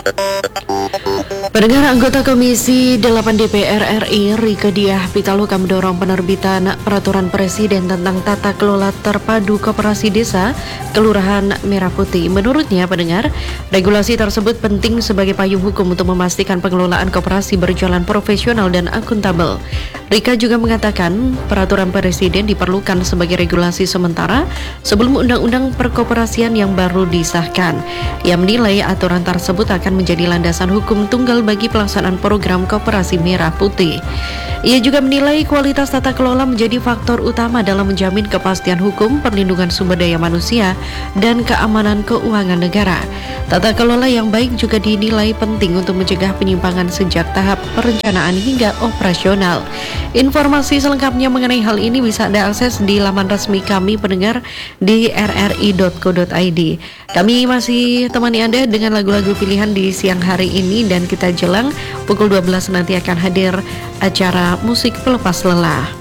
Pendengar, anggota Komisi 8 DPR RI Rieke Diah Pitaloka mendorong penerbitan peraturan presiden tentang tata kelola terpadu koperasi desa Kelurahan Merah Putih. Menurutnya, pendengar, regulasi tersebut penting sebagai payung hukum untuk memastikan pengelolaan koperasi berjalan profesional dan akuntabel. Rika juga mengatakan peraturan presiden diperlukan sebagai regulasi sementara sebelum undang-undang perkoperasian yang baru disahkan. Ia menilai aturan tersebut akan menjadi landasan hukum tunggal bagi pelaksanaan program Koperasi Merah Putih. Ia juga menilai kualitas tata kelola menjadi faktor utama dalam menjamin kepastian hukum, perlindungan sumber daya manusia, dan keamanan keuangan negara. Tata kelola yang baik juga dinilai penting untuk mencegah penyimpangan sejak tahap perencanaan hingga operasional. Informasi selengkapnya mengenai hal ini bisa Anda akses di laman resmi kami, pendengar, di rri.co.id. Kami masih temani Anda dengan lagu-lagu pilihan di siang hari ini, dan kita jelang pukul 12 nanti akan hadir acara musik pelepas lelah.